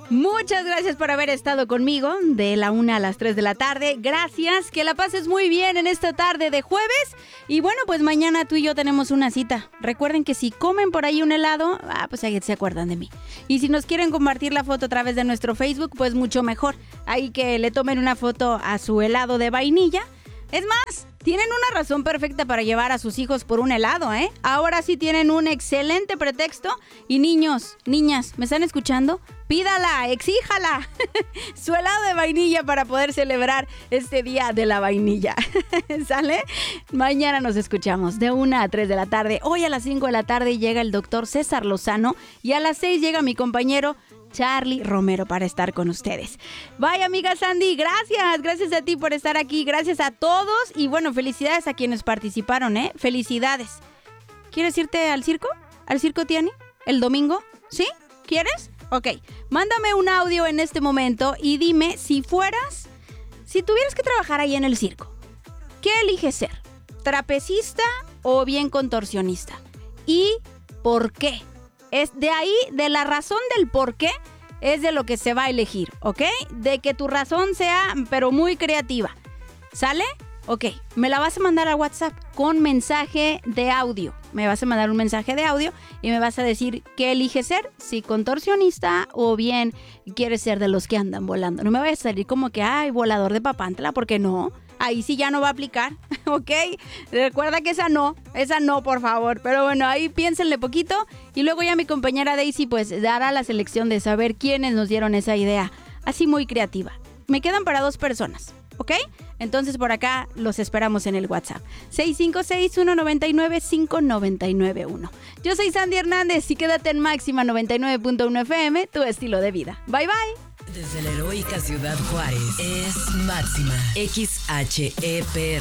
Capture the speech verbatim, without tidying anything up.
Muchas gracias por haber estado conmigo de la una a las tres de la tarde. Gracias, que la pases muy bien en esta tarde de jueves. Y bueno, pues mañana tú y yo tenemos una cita. Recuerden que si comen por ahí un helado, ah, pues ahí se acuerdan de mí. Y si nos quieren compartir la foto a través de nuestro Facebook, pues mucho mejor. Ahí que le tomen una foto a su helado de vainilla. Es más, tienen una razón perfecta para llevar a sus hijos por un helado, ¿eh? Ahora sí tienen un excelente pretexto. Y niños, niñas, ¿me están escuchando? Pídala, exíjala su helado de vainilla para poder celebrar este día de la vainilla. ¿Sale? Mañana nos escuchamos de una a tres de la tarde. Hoy a las cinco de la tarde llega el doctor César Lozano y a las seis llega mi compañero Charlie Romero para estar con ustedes. Bye, amiga Sandy, gracias, gracias a ti por estar aquí, gracias a todos y bueno, felicidades a quienes participaron, ¿eh? Felicidades. ¿Quieres irte al circo? ¿Al circo, Tiani? ¿El domingo? ¿Sí? ¿Quieres? Ok, mándame un audio en este momento y dime si fueras, si tuvieras que trabajar ahí en el circo, ¿qué eliges ser? ¿Trapecista o bien contorsionista? ¿Y por qué? Es de ahí, de la razón del por qué, es de lo que se va a elegir, ¿ok? De que tu razón sea, pero muy creativa. ¿Sale? Ok, me la vas a mandar a WhatsApp con mensaje de audio. Me vas a mandar un mensaje de audio y me vas a decir qué eliges ser, si contorsionista o bien quieres ser de los que andan volando. No me vayas a salir como que, ay, volador de Papantla, porque no. Ahí sí ya no va a aplicar, ¿ok? Recuerda que esa no, esa no, por favor. Pero bueno, ahí piénsenle poquito y luego ya mi compañera Daisy pues dará la selección de saber quiénes nos dieron esa idea así muy creativa. Me quedan para dos personas, ¿ok? Entonces por acá los esperamos en el WhatsApp. seis cinco seis, uno nueve nueve, cinco nueve nueve uno. Yo soy Sandy Hernández y quédate en Máxima noventa y nueve punto uno F M, tu estilo de vida. Bye, bye. Desde la heroica ciudad Juárez es Máxima X H E P R.